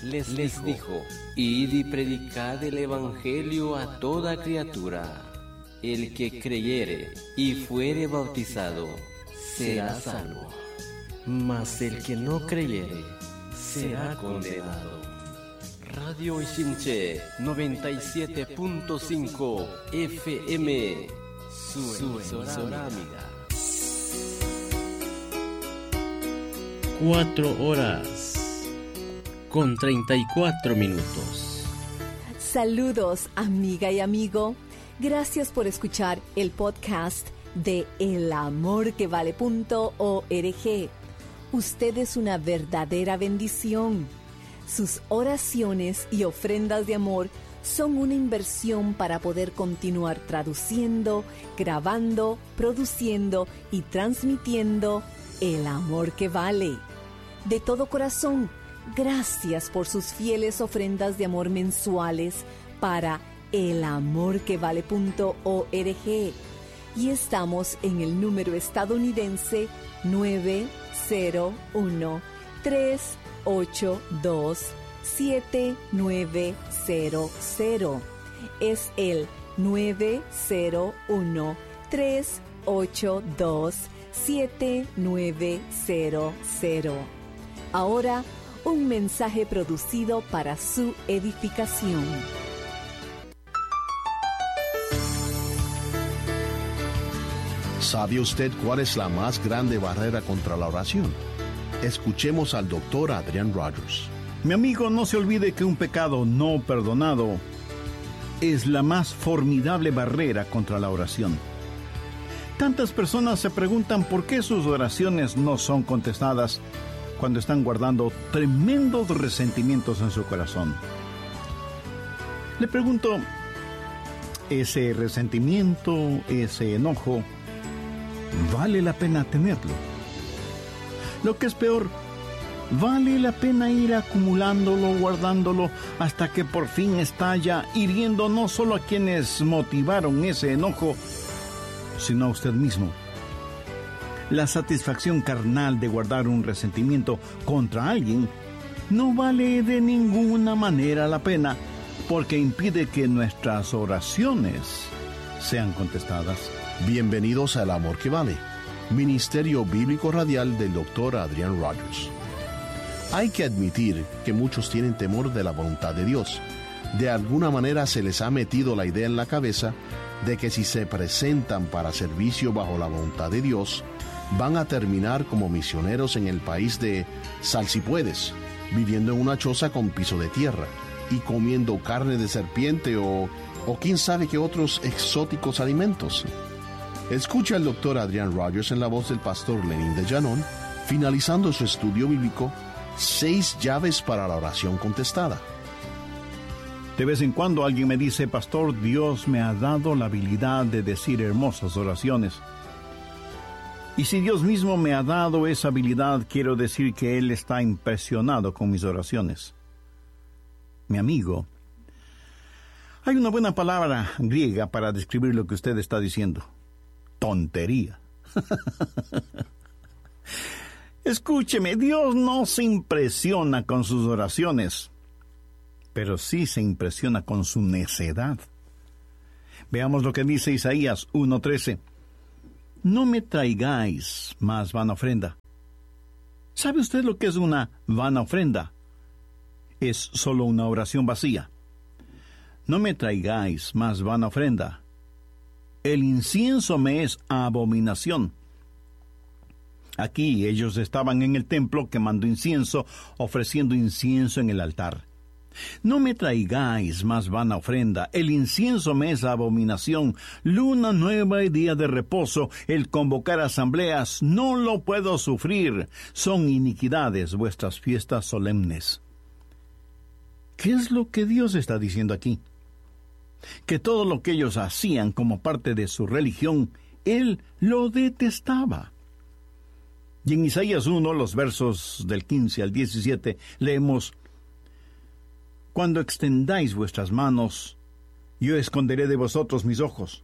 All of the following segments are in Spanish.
les dijo: Id y predicad el evangelio a toda criatura. El que creyere y fuere bautizado será salvo, mas el que no creyere será condenado. Radio Ishinche 97.5 FM, su emisora amiga. 4:34. Saludos, amiga y amigo. Gracias por escuchar el podcast de elamorquevale.org. Usted es una verdadera bendición. Sus oraciones y ofrendas de amor son una inversión para poder continuar traduciendo, grabando, produciendo y transmitiendo el amor que vale. De todo corazón, gracias por sus fieles ofrendas de amor mensuales para elamorquevale.org. Y estamos en el número estadounidense 901-382-7900. Es el 901-382-7900. Ahora, un mensaje producido para su edificación. ¿Sabe usted cuál es la más grande barrera contra la oración? Escuchemos al Dr. Adrian Rogers. Mi amigo, no se olvide que un pecado no perdonado es la más formidable barrera contra la oración. Tantas personas se preguntan por qué sus oraciones no son contestadas cuando están guardando tremendos resentimientos en su corazón. Le pregunto, ¿ese resentimiento, ese enojo, vale la pena tenerlo? Lo que es peor, ¿vale la pena ir acumulándolo, guardándolo, hasta que por fin estalla, hiriendo no solo a quienes motivaron ese enojo, sino a usted mismo? La satisfacción carnal de guardar un resentimiento contra alguien no vale de ninguna manera la pena, porque impide que nuestras oraciones sean contestadas. Bienvenidos al Amor que Vale, Ministerio Bíblico Radial del Dr. Adrian Rogers. Hay que admitir que muchos tienen temor de la voluntad de Dios. De alguna manera se les ha metido la idea en la cabeza de que si se presentan para servicio bajo la voluntad de Dios, van a terminar como misioneros en el país de Sal si puedes, viviendo en una choza con piso de tierra y comiendo carne de serpiente o quién sabe qué otros exóticos alimentos. Escucha al Dr. Adrian Rogers en la voz del pastor Lenin de Llanón, finalizando su estudio bíblico, 6 llaves para la oración contestada. De vez en cuando alguien me dice: pastor, Dios me ha dado la habilidad de decir hermosas oraciones. Y si Dios mismo me ha dado esa habilidad, quiero decir que Él está impresionado con mis oraciones. Mi amigo, hay una buena palabra griega para describir lo que usted está diciendo: tontería. Escúcheme, Dios no se impresiona con sus oraciones, pero sí se impresiona con su necedad. Veamos lo que dice Isaías 1:13. No me traigáis más vana ofrenda. ¿Sabe usted lo que es una vana ofrenda? Es solo una oración vacía. No me traigáis más vana ofrenda. El incienso me es abominación. Aquí ellos estaban en el templo quemando incienso, ofreciendo incienso en el altar. No me traigáis más vana ofrenda, el incienso me es abominación, luna nueva y día de reposo, el convocar asambleas, no lo puedo sufrir, son iniquidades vuestras fiestas solemnes. ¿Qué es lo que Dios está diciendo aquí? Que todo lo que ellos hacían como parte de su religión, Él lo detestaba. Y en Isaías 1, los versos del 15 al 17, leemos: Cuando extendáis vuestras manos, yo esconderé de vosotros mis ojos.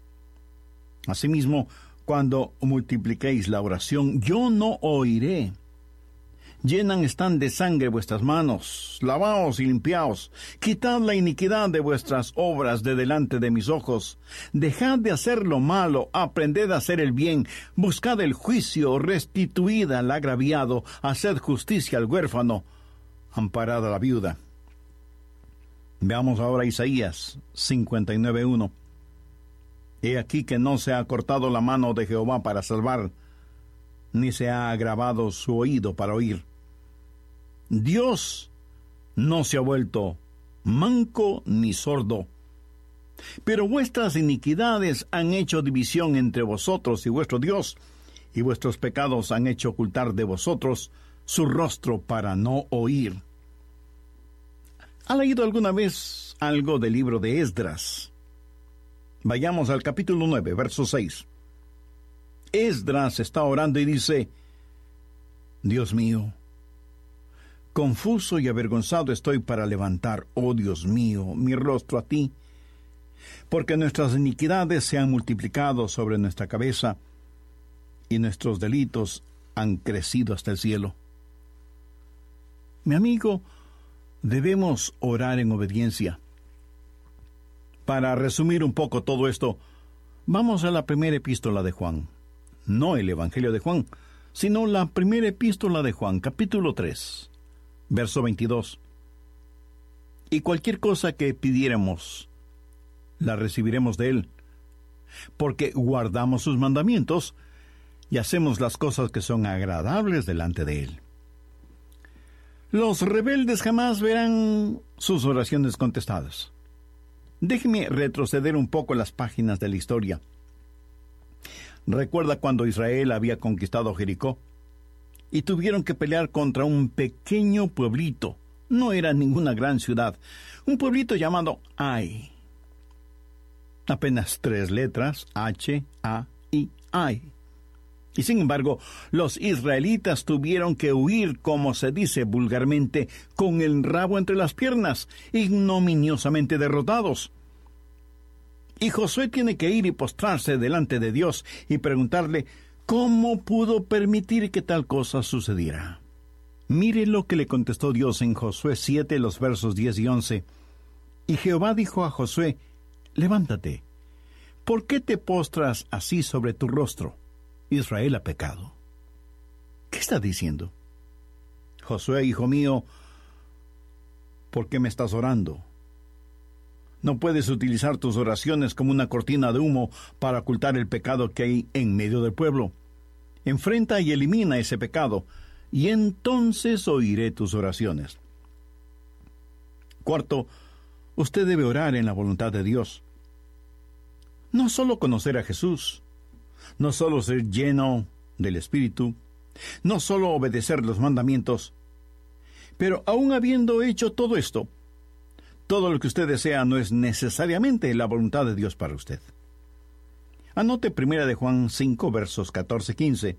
Asimismo, cuando multipliquéis la oración, yo no oiré. Llenan están de sangre vuestras manos, lavaos y limpiaos, quitad la iniquidad de vuestras obras de delante de mis ojos, dejad de hacer lo malo, aprended a hacer el bien, buscad el juicio, restituid al agraviado, haced justicia al huérfano, amparad a la viuda. Veamos ahora Isaías 59:1. He aquí que no se ha cortado la mano de Jehová para salvar, ni se ha agravado su oído para oír. Dios no se ha vuelto manco ni sordo, pero vuestras iniquidades han hecho división entre vosotros y vuestro Dios, y vuestros pecados han hecho ocultar de vosotros su rostro para no oír. ¿Ha leído alguna vez algo del libro de Esdras? Vayamos al capítulo 9, verso 6. Esdras está orando y dice: Dios mío, confuso y avergonzado estoy para levantar, oh Dios mío, mi rostro a ti, porque nuestras iniquidades se han multiplicado sobre nuestra cabeza, y nuestros delitos han crecido hasta el cielo. Mi amigo, debemos orar en obediencia. Para resumir un poco todo esto, vamos a la primera epístola de Juan. No el Evangelio de Juan, sino la primera epístola de Juan, capítulo 3, verso 22. Y cualquier cosa que pidiéramos, la recibiremos de Él, porque guardamos sus mandamientos y hacemos las cosas que son agradables delante de Él. Los rebeldes jamás verán sus oraciones contestadas. Déjeme retroceder un poco las páginas de la historia. ¿Recuerda cuando Israel había conquistado Jericó? Y tuvieron que pelear contra un pequeño pueblito. No era ninguna gran ciudad. Un pueblito llamado Ai. Apenas 3 letras, H, A, I, Ai. Y sin embargo, los israelitas tuvieron que huir, como se dice vulgarmente, con el rabo entre las piernas, ignominiosamente derrotados. Y Josué tiene que ir y postrarse delante de Dios y preguntarle cómo pudo permitir que tal cosa sucediera. Mire lo que le contestó Dios en Josué 7, los versos 10 y 11. Y Jehová dijo a Josué: levántate, ¿por qué te postras así sobre tu rostro? Israel ha pecado. ¿Qué está diciendo? Josué, hijo mío, ¿por qué me estás orando? No puedes utilizar tus oraciones como una cortina de humo para ocultar el pecado que hay en medio del pueblo. Enfrenta y elimina ese pecado, y entonces oiré tus oraciones. Cuarto, usted debe orar en la voluntad de Dios. No solo conocer a Jesús, no solo ser lleno del Espíritu, no solo obedecer los mandamientos, pero aún habiendo hecho todo esto, todo lo que usted desea no es necesariamente la voluntad de Dios para usted. Anote 1 de Juan 5, versos 14-15.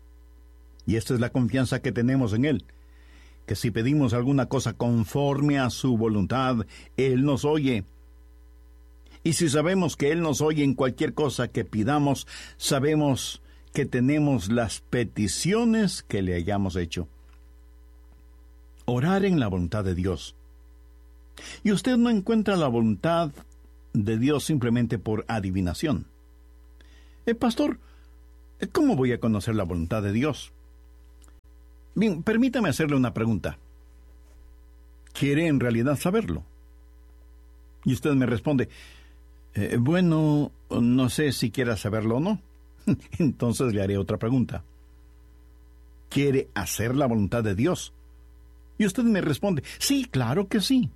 Y esta es la confianza que tenemos en Él, que si pedimos alguna cosa conforme a su voluntad, Él nos oye. Y si sabemos que Él nos oye en cualquier cosa que pidamos, sabemos que tenemos las peticiones que le hayamos hecho. Orar en la voluntad de Dios. Y usted no encuentra la voluntad de Dios simplemente por adivinación. Pastor, ¿cómo voy a conocer la voluntad de Dios? Bien, permítame hacerle una pregunta. ¿Quiere en realidad saberlo? Y usted me responde: bueno, no sé si quiera saberlo o no. Entonces le haré otra pregunta. ¿Quiere hacer la voluntad de Dios? Y usted me responde: sí, claro que sí.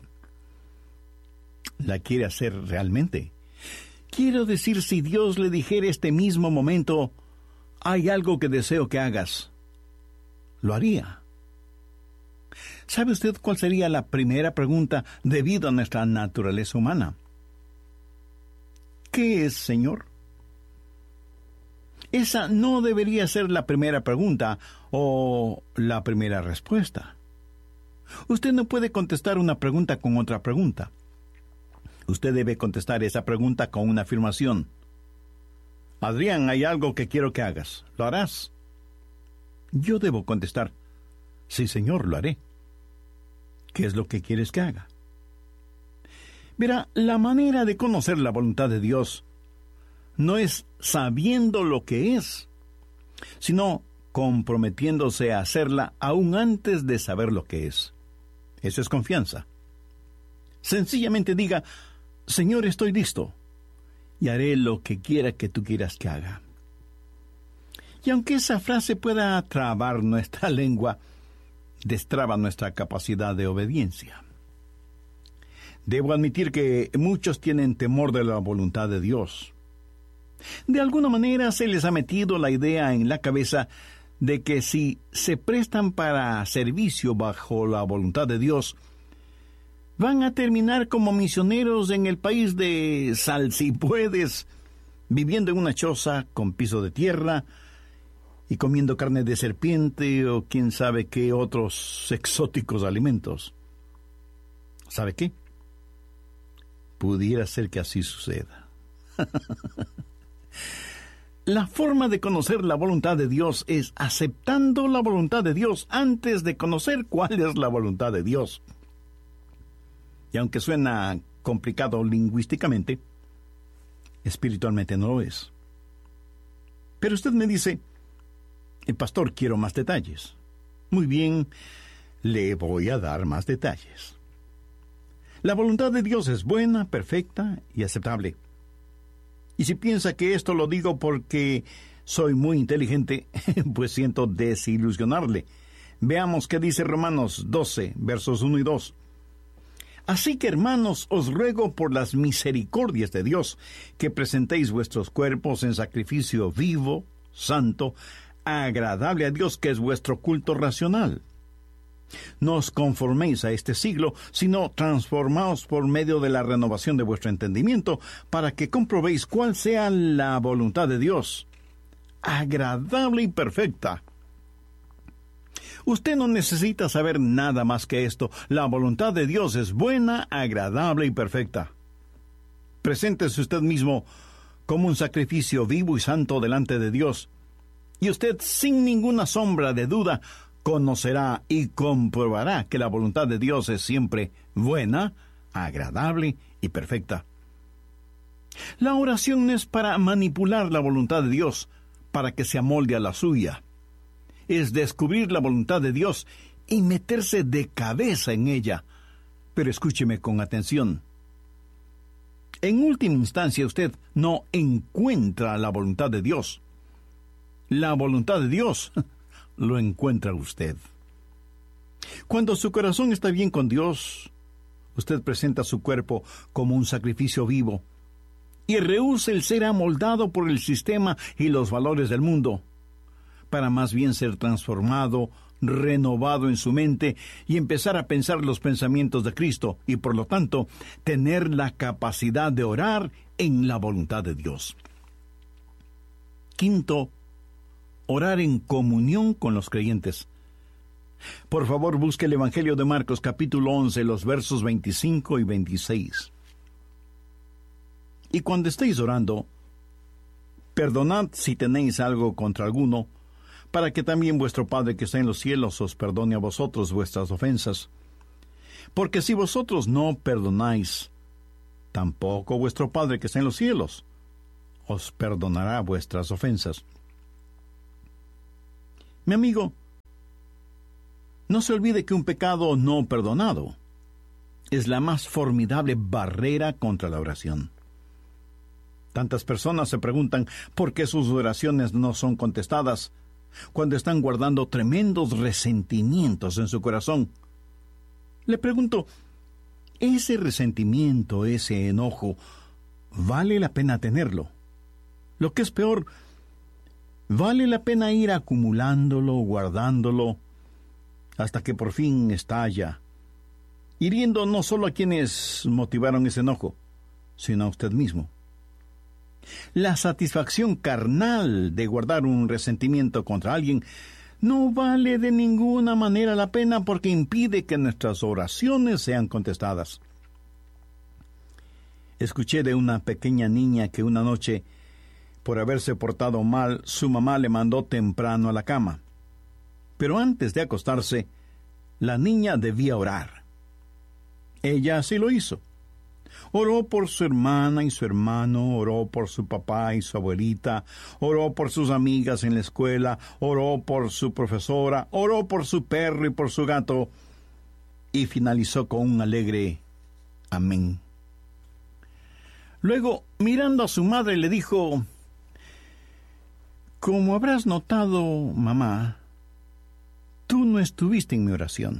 ¿La quiere hacer realmente? Quiero decir, si Dios le dijera este mismo momento: hay algo que deseo que hagas, ¿lo haría? ¿Sabe usted cuál sería la primera pregunta debido a nuestra naturaleza humana? ¿Qué es, Señor? Esa no debería ser la primera pregunta o la primera respuesta. Usted no puede contestar una pregunta con otra pregunta. Usted debe contestar esa pregunta con una afirmación. Adrián, hay algo que quiero que hagas. ¿Lo harás? Yo debo contestar: Sí, Señor, lo haré. ¿Qué es lo que quieres que haga? Verá, la manera de conocer la voluntad de Dios no es sabiendo lo que es, sino comprometiéndose a hacerla aún antes de saber lo que es. Eso es confianza. Sencillamente diga: Señor, estoy listo, y haré lo que quiera que tú quieras que haga. Y aunque esa frase pueda trabar nuestra lengua, destraba nuestra capacidad de obediencia. Debo admitir que muchos tienen temor de la voluntad de Dios. De alguna manera se les ha metido la idea en la cabeza de que si se prestan para servicio bajo la voluntad de Dios, van a terminar como misioneros en el país de salsipuedes, viviendo en una choza con piso de tierra y comiendo carne de serpiente o quién sabe qué otros exóticos alimentos. ¿Sabe qué? Pudiera ser que así suceda. La forma de conocer la voluntad de Dios es aceptando la voluntad de Dios antes de conocer cuál es la voluntad de Dios. Y aunque suena complicado lingüísticamente, espiritualmente no lo es. Pero usted me dice: pastor, quiero más detalles. Muy bien, le voy a dar más detalles. La voluntad de Dios es buena, perfecta y aceptable. Y si piensa que esto lo digo porque soy muy inteligente, pues siento desilusionarle. Veamos qué dice Romanos 12, versos 1 y 2. Así que, hermanos, os ruego por las misericordias de Dios, que presentéis vuestros cuerpos en sacrificio vivo, santo, agradable a Dios, que es vuestro culto racional. No os conforméis a este siglo, sino transformaos por medio de la renovación de vuestro entendimiento, para que comprobéis cuál sea la voluntad de Dios, agradable y perfecta. Usted no necesita saber nada más que esto. La voluntad de Dios es buena, agradable y perfecta. Preséntese usted mismo como un sacrificio vivo y santo delante de Dios, y usted, sin ninguna sombra de duda, conocerá y comprobará que la voluntad de Dios es siempre buena, agradable y perfecta. La oración no es para manipular la voluntad de Dios, para que se amolde a la suya. Es descubrir la voluntad de Dios y meterse de cabeza en ella. Pero escúcheme con atención. En última instancia, usted no encuentra la voluntad de Dios. La voluntad de Dios lo encuentra usted. Cuando su corazón está bien con Dios, usted presenta su cuerpo como un sacrificio vivo y rehúsa el ser amoldado por el sistema y los valores del mundo, para más bien ser transformado, renovado en su mente y empezar a pensar los pensamientos de Cristo y, por lo tanto, tener la capacidad de orar en la voluntad de Dios. Quinto, orar en comunión con los creyentes. Por favor, busque el Evangelio de Marcos, capítulo 11, los versos 25 y 26. Y cuando estéis orando, perdonad si tenéis algo contra alguno, para que también vuestro Padre que está en los cielos os perdone a vosotros vuestras ofensas. Porque si vosotros no perdonáis, tampoco vuestro Padre que está en los cielos os perdonará vuestras ofensas. Mi amigo, no se olvide que un pecado no perdonado es la más formidable barrera contra la oración. Tantas personas se preguntan por qué sus oraciones no son contestadas cuando están guardando tremendos resentimientos en su corazón. Le pregunto, ¿ese resentimiento, ese enojo, vale la pena tenerlo? Lo que es peor, ¿vale la pena ir acumulándolo, guardándolo, hasta que por fin estalla, hiriendo no solo a quienes motivaron ese enojo, sino a usted mismo? La satisfacción carnal de guardar un resentimiento contra alguien no vale de ninguna manera la pena, porque impide que nuestras oraciones sean contestadas. Escuché de una pequeña niña que una noche, por haberse portado mal, su mamá le mandó temprano a la cama. Pero antes de acostarse, la niña debía orar. Ella así lo hizo. Oró por su hermana y su hermano, oró por su papá y su abuelita, oró por sus amigas en la escuela, oró por su profesora, oró por su perro y por su gato, y finalizó con un alegre amén. Luego, mirando a su madre, le dijo: como habrás notado, mamá, tú no estuviste en mi oración.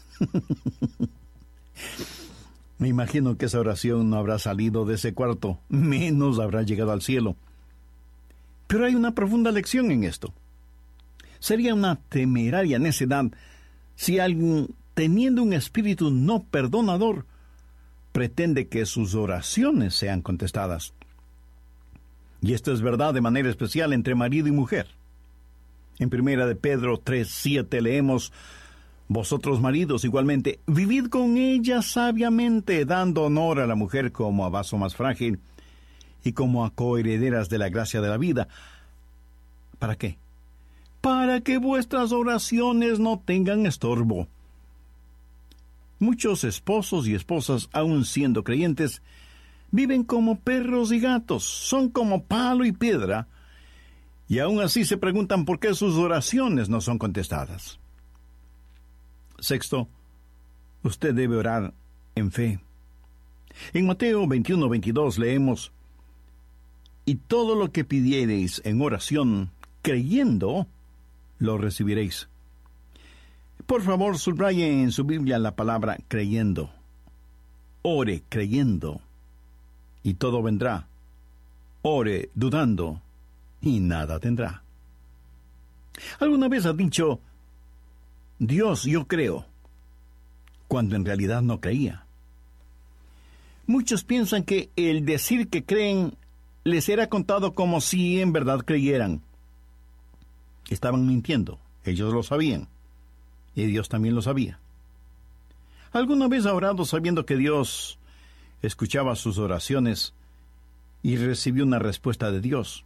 Me imagino que esa oración no habrá salido de ese cuarto, menos habrá llegado al cielo. Pero hay una profunda lección en esto. Sería una temeraria necedad si alguien, teniendo un espíritu no perdonador, pretende que sus oraciones sean contestadas. Y esto es verdad de manera especial entre marido y mujer. En 1 de Pedro 3:7 leemos: vosotros maridos igualmente, vivid con ella sabiamente, dando honor a la mujer como a vaso más frágil y como a coherederas de la gracia de la vida. ¿Para qué? Para que vuestras oraciones no tengan estorbo. Muchos esposos y esposas, aun siendo creyentes, viven como perros y gatos, son como palo y piedra, y aun así se preguntan por qué sus oraciones no son contestadas. Sexto, usted debe orar en fe. En Mateo 21:22 leemos: y todo lo que pidiereis en oración, creyendo, lo recibiréis. Por favor, subraye en su Biblia la palabra creyendo. Ore creyendo, y todo vendrá. Ore dudando, y nada tendrá. ¿Alguna vez ha dicho: Dios, yo creo, cuando en realidad no creía? Muchos piensan que el decir que creen les será contado como si en verdad creyeran. Estaban mintiendo, ellos lo sabían, y Dios también lo sabía. ¿Alguna vez ha orado sabiendo que Dios escuchaba sus oraciones y recibió una respuesta de Dios?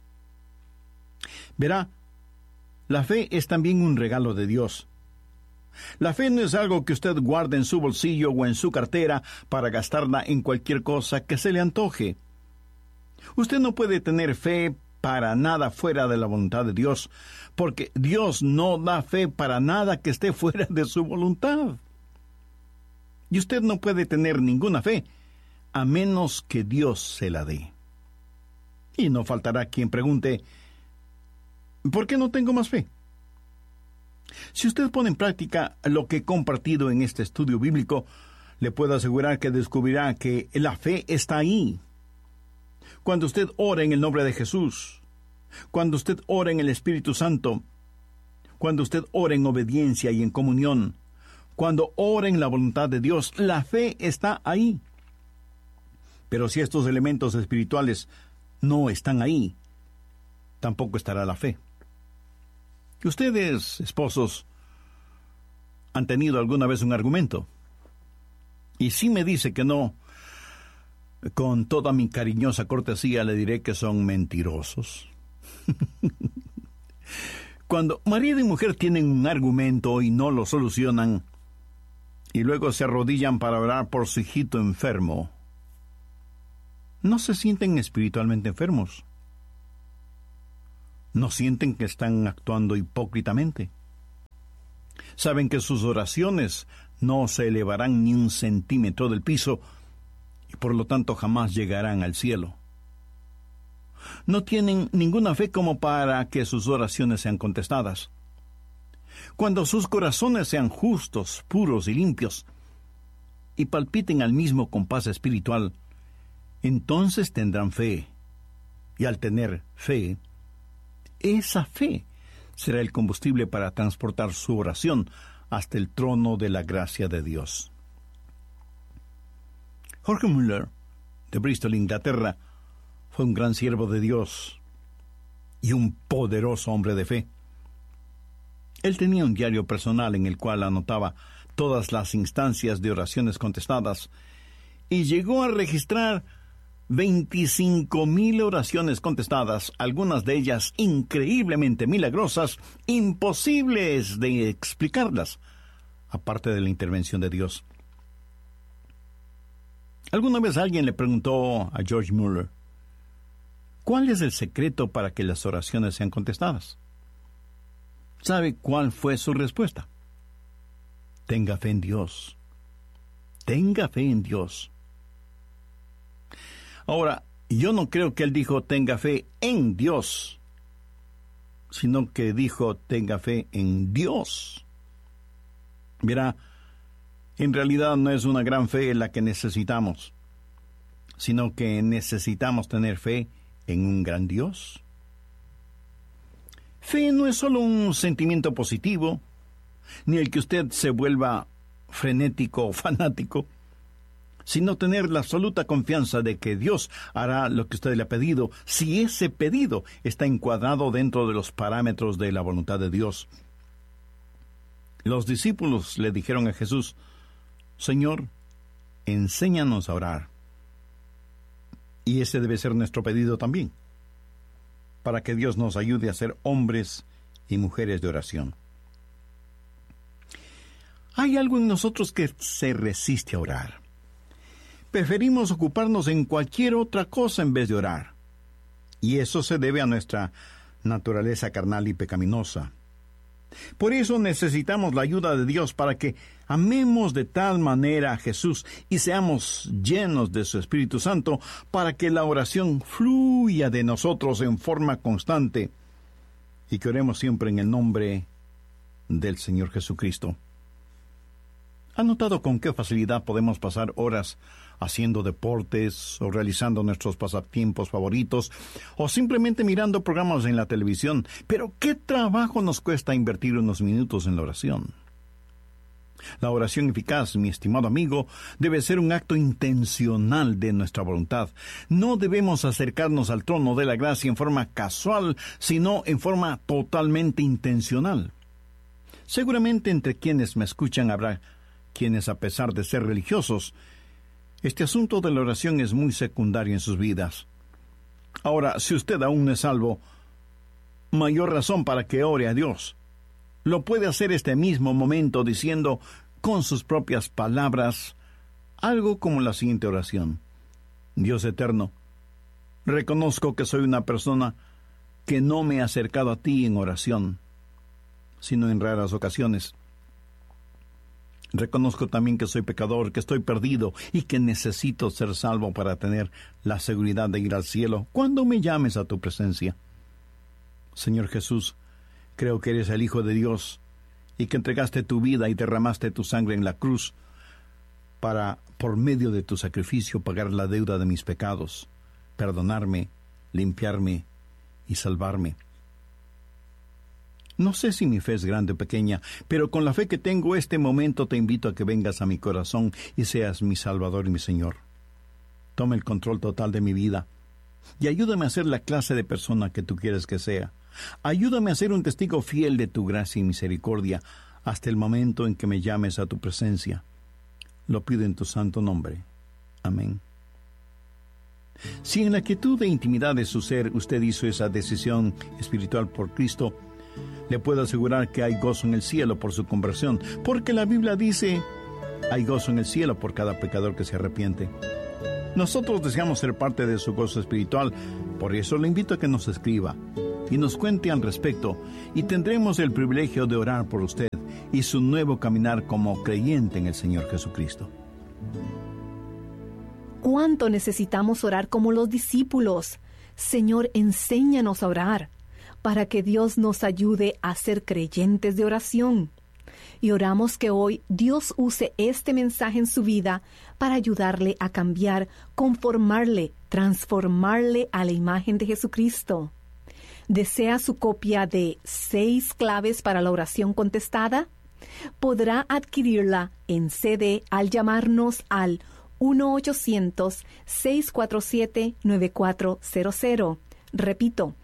Verá, la fe es también un regalo de Dios. La fe no es algo que usted guarde en su bolsillo o en su cartera para gastarla en cualquier cosa que se le antoje. Usted no puede tener fe para nada fuera de la voluntad de Dios, porque Dios no da fe para nada que esté fuera de su voluntad. Y usted no puede tener ninguna fe a menos que Dios se la dé. Y no faltará quien pregunte: ¿por qué no tengo más fe? Si usted pone en práctica lo que he compartido en este estudio bíblico, le puedo asegurar que descubrirá que la fe está ahí. Cuando usted ora en el nombre de Jesús, cuando usted ora en el Espíritu Santo, cuando usted ora en obediencia y en comunión, cuando ora en la voluntad de Dios, la fe está ahí. Pero si estos elementos espirituales no están ahí, tampoco estará la fe. Ustedes, esposos, han tenido alguna vez un argumento, y si me dice que no, con toda mi cariñosa cortesía le diré que son mentirosos. Cuando marido y mujer tienen un argumento y no lo solucionan, y luego se arrodillan para orar por su hijito enfermo, ¿no se sienten espiritualmente enfermos? ¿No sienten que están actuando hipócritamente? Saben que sus oraciones no se elevarán ni un centímetro del piso y por lo tanto jamás llegarán al cielo. No tienen ninguna fe como para que sus oraciones sean contestadas. Cuando sus corazones sean justos, puros y limpios, y palpiten al mismo compás espiritual, entonces tendrán fe. Y al tener fe, esa fe será el combustible para transportar su oración hasta el trono de la gracia de Dios. Jorge Muller, de Bristol, Inglaterra, fue un gran siervo de Dios y un poderoso hombre de fe. Él tenía un diario personal en el cual anotaba todas las instancias de oraciones contestadas y llegó a registrar 25,000 oraciones contestadas, algunas de ellas increíblemente milagrosas, imposibles de explicarlas, aparte de la intervención de Dios. Alguna vez alguien le preguntó a George Mueller, ¿cuál es el secreto para que las oraciones sean contestadas? ¿Sabe cuál fue su respuesta? Tenga fe en Dios. Tenga fe en Dios. Ahora, yo no creo que él dijo tenga fe en Dios, sino que dijo tenga fe en Dios. Verá, en realidad no es una gran fe la que necesitamos, sino que necesitamos tener fe en un gran Dios. Fe no es solo un sentimiento positivo, ni el que usted se vuelva frenético o fanático, sino tener la absoluta confianza de que Dios hará lo que usted le ha pedido, si ese pedido está encuadrado dentro de los parámetros de la voluntad de Dios. Los discípulos le dijeron a Jesús, Señor, enséñanos a orar. Y ese debe ser nuestro pedido también, para que Dios nos ayude a ser hombres y mujeres de oración. Hay algo en nosotros que se resiste a orar. Preferimos ocuparnos en cualquier otra cosa en vez de orar. Y eso se debe a nuestra naturaleza carnal y pecaminosa. Por eso necesitamos la ayuda de Dios para que amemos de tal manera a Jesús y seamos llenos de su Espíritu Santo para que la oración fluya de nosotros en forma constante y que oremos siempre en el nombre del Señor Jesucristo. ¿Ha notado con qué facilidad podemos pasar horas haciendo deportes o realizando nuestros pasatiempos favoritos o simplemente mirando programas en la televisión? Pero ¿qué trabajo nos cuesta invertir unos minutos en la oración? La oración eficaz, mi estimado amigo, debe ser un acto intencional de nuestra voluntad. No debemos acercarnos al trono de la gracia en forma casual, sino en forma totalmente intencional. Seguramente entre quienes me escuchan habrá quienes, a pesar de ser religiosos, este asunto de la oración es muy secundario en sus vidas. Ahora, si usted aún no es salvo, mayor razón para que ore a Dios. Lo puede hacer este mismo momento diciendo con sus propias palabras algo como la siguiente oración. Dios eterno, reconozco que soy una persona que no me he acercado a ti en oración, sino en raras ocasiones. Reconozco también que soy pecador, que estoy perdido y que necesito ser salvo para tener la seguridad de ir al cielo cuando me llames a tu presencia. Señor Jesús, creo que eres el Hijo de Dios y que entregaste tu vida y derramaste tu sangre en la cruz para, por medio de tu sacrificio, pagar la deuda de mis pecados, perdonarme, limpiarme y salvarme. No sé si mi fe es grande o pequeña, pero con la fe que tengo este momento te invito a que vengas a mi corazón y seas mi Salvador y mi Señor. Toma el control total de mi vida y ayúdame a ser la clase de persona que tú quieres que sea. Ayúdame a ser un testigo fiel de tu gracia y misericordia hasta el momento en que me llames a tu presencia. Lo pido en tu santo nombre. Amén. Si en la quietud e intimidad de su ser usted hizo esa decisión espiritual por Cristo, le puedo asegurar que hay gozo en el cielo por su conversión, porque la Biblia dice, hay gozo en el cielo por cada pecador que se arrepiente. Nosotros deseamos ser parte de su gozo espiritual, por eso le invito a que nos escriba y nos cuente al respecto, y tendremos el privilegio de orar por usted y su nuevo caminar como creyente en el Señor Jesucristo. ¿Cuánto necesitamos orar como los discípulos? Señor, enséñanos a orar, para que Dios nos ayude a ser creyentes de oración. Y oramos que hoy Dios use este mensaje en su vida para ayudarle a cambiar, conformarle, transformarle a la imagen de Jesucristo. ¿Desea su copia de 6 claves para la oración contestada? Podrá adquirirla en CD al llamarnos al 1-800-647-9400. Repito,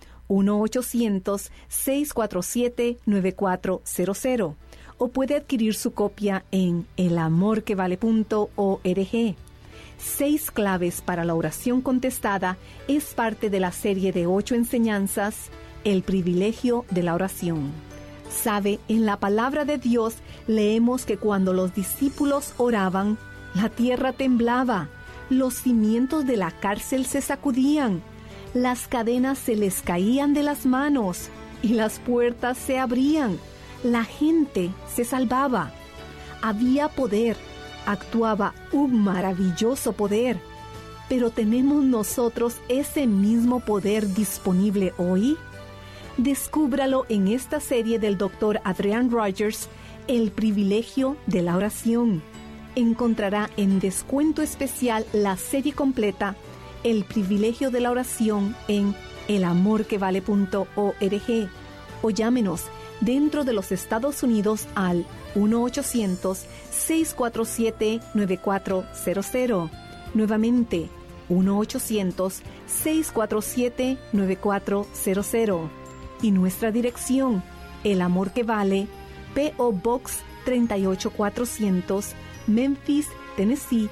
1-800-647-9400. O puede adquirir su copia en elamorquevale.org. 6 claves para la oración contestada es parte de la serie de 8 enseñanzas, El privilegio de la oración. Sabe, en la palabra de Dios leemos que cuando los discípulos oraban, la tierra temblaba, los cimientos de la cárcel se sacudían, las cadenas se les caían de las manos y las puertas se abrían. La gente se salvaba. Había poder, actuaba un maravilloso poder. Pero ¿tenemos nosotros ese mismo poder disponible hoy? Descúbralo en esta serie del Dr. Adrian Rogers, El privilegio de la oración. Encontrará en descuento especial la serie completa, El privilegio de la oración, en elamorquevale.org, o llámenos dentro de los Estados Unidos al 1-800-647-9400. Nuevamente, 1-800-647-9400. Y nuestra dirección, El Amor que Vale, P.O. Box 38400, Memphis, Tennessee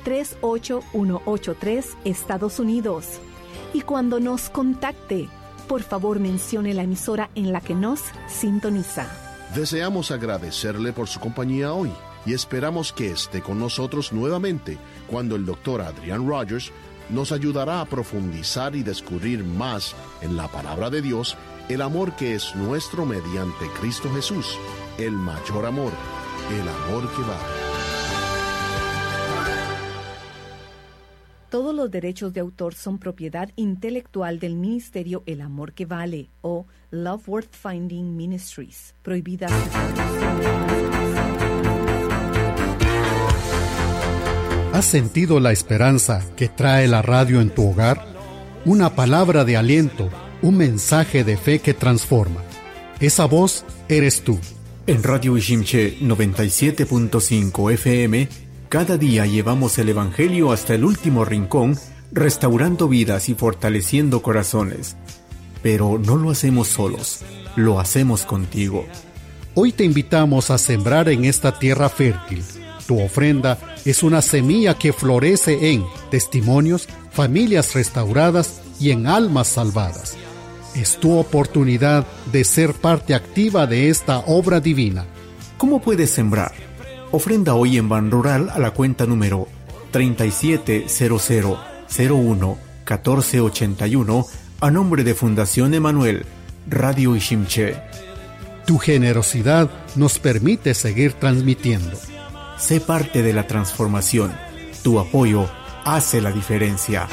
38183, Estados Unidos. Y cuando nos contacte, por favor mencione la emisora en la que nos sintoniza. Deseamos agradecerle por su compañía hoy y esperamos que esté con nosotros nuevamente cuando el Dr. Adrian Rogers nos ayudará a profundizar y descubrir más en la palabra de Dios el amor que es nuestro mediante Cristo Jesús, el mayor amor, el amor que vale. Todos los derechos de autor son propiedad intelectual del ministerio El Amor que Vale o Love Worth Finding Ministries. Prohibida su transmisión. ¿Has sentido la esperanza que trae la radio en tu hogar? Una palabra de aliento, un mensaje de fe que transforma. Esa voz eres tú. En Radio Ishimche 97.5 FM, cada día llevamos el Evangelio hasta el último rincón, restaurando vidas y fortaleciendo corazones. Pero no lo hacemos solos, lo hacemos contigo. Hoy te invitamos a sembrar en esta tierra fértil. Tu ofrenda es una semilla que florece en testimonios, familias restauradas y en almas salvadas. Es tu oportunidad de ser parte activa de esta obra divina. ¿Cómo puedes sembrar? Ofrenda hoy en Ban Rural a la cuenta número 3700011481 a nombre de Fundación Emanuel, Radio Ishimche. Tu generosidad nos permite seguir transmitiendo. Sé parte de la transformación. Tu apoyo hace la diferencia.